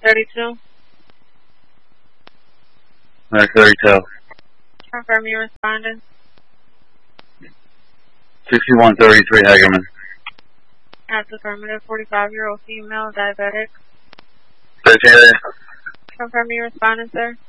32. 932. Confirm your respondent. 6133 Hagerman. That's affirmative. 45-year-old female, diabetic. 13. Confirm your respondent, sir.